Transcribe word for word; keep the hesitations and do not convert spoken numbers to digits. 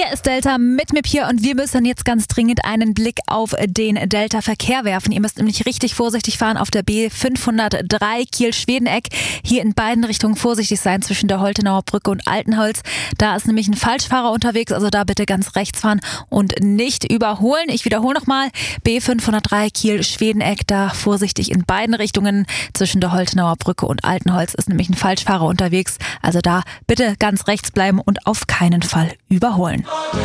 Hier ist Delta mit Mip hier und wir müssen jetzt ganz dringend einen Blick auf den Delta-Verkehr werfen. Ihr müsst nämlich richtig vorsichtig fahren auf der B fünfhundertdrei Kiel-Schwedeneck. Hier in beiden Richtungen vorsichtig sein zwischen der Holtenauer Brücke und Altenholz. Da ist nämlich ein Falschfahrer unterwegs, also da bitte ganz rechts fahren und nicht überholen. Ich wiederhole nochmal, B fünfhundertdrei Kiel-Schwedeneck, da vorsichtig in beiden Richtungen zwischen der Holtenauer Brücke und Altenholz ist nämlich ein Falschfahrer unterwegs. Also da bitte ganz rechts bleiben und auf keinen Fall überholen.